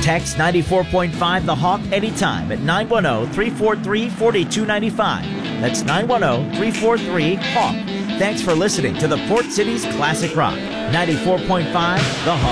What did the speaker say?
Text 94.5 The Hawk anytime at 910-343-4295. That's 910-343-HAWK. Thanks for listening to the Port City's Classic Rock, 94.5 The Hawk.